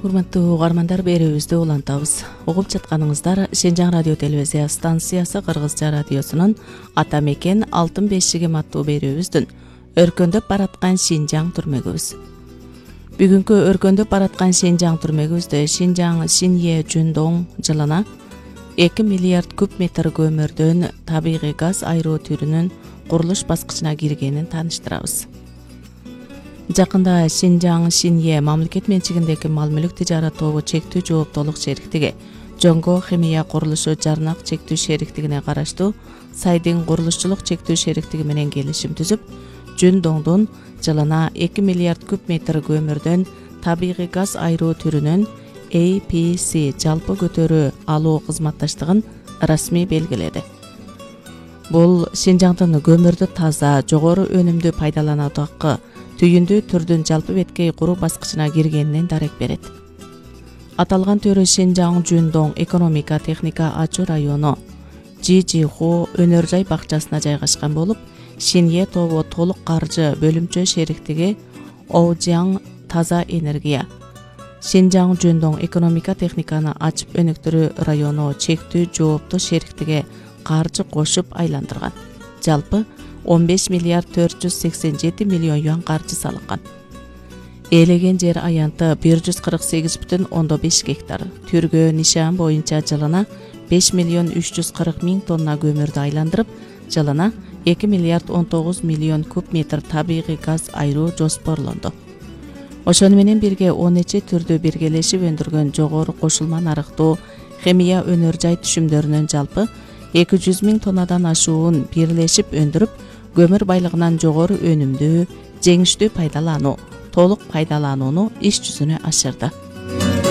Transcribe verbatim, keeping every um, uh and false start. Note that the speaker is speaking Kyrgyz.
Урматтуу угармандар, берүүбүздү улантабыз. Угуп жатканыңыздар Шенжаң радио телевизия станциясы Кыргызча радиосунун Ата мекен алтын бешигим аттуу берүүбүздүн өркөндөп бараткан Шинжаң түрмөгүбүз. Бүгүнкү өркөндөп бараткан Шинжаң түрмөгүбүздө Шинжаң Шинье Жүндоң жылына эки миллиард куб метр көмүрдөн табигый газ айыруу түрүнүн курулуш баскычына киргенин тааныштырабыз. Жакында Шинжаң Шинье мамлекет менчигиндеги мал-мүлк тижарат тобу чектүү жооптуулук шериктиги Жоңго химия курулушу жарнак чектүү шериктигине караштуу Сайдын курулушчулук чектүү шериктиги менен келишим түзүп, Жүндоңдун жылына эки миллиард куб метр көмүрдөн табигый газ айыруу түрүнүн A P C жалпы көтөрүү алуу кызматташтыгын расмий белгиледи. Бул Шинжаңдын көмүрдү таза, жогору өнүмдүү пайдалануудагы түйүндүү түрдүн жалпы беткей куруу баскычына киргенинен дарек берет. Аталган төрү Шинжаң Жүндоң экономика техника ачуу району Жижиху өнөр жай бакчасына жайгашкан болуп, Шинье тобу толук каржы бөлүмчө шериктиги Оужяң таза энергия, Шинжаң Жүндоң экономика техниканы ачып өнүктүрүү району чектүү жооптуу шериктиги каржы кошуп айландырган. Жалпы он беш миллиард төрт жүз сексен жети миллион юан каржы салынган. Ээлеген жер аянты бир жүз кырк сегиз бүтүн ондон беш гектар. Түргөө нишан боюнча жылына беш миллион үч жүз кырк миң тонна көмүрдү айландырып, жылына эки миллиард он тогуз миллион куб метр табигый газ айыруу жоспорлонду. Ошону менен бирге он нече түрдү биргелешип өндүргөн жогору кошулма нарыктуу химия өнөр жай түшүмдөрүнүн жалпы эки жүз миң тоннадан ашуун бирлешип өндүрүп, көмүр байлыгынан жогору өнүмдүү, жеңиштүү пайдалануу, толук пайдаланууну иш жүзүнө ашырды.